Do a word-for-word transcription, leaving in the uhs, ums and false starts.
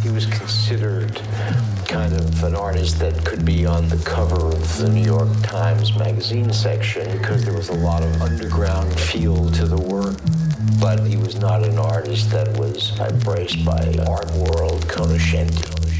He was considered kind of an artist that could be on the cover of the New York Times magazine section because there was a lot of underground feel to the work. But he was not an artist that was embraced by art world, cognoscenti.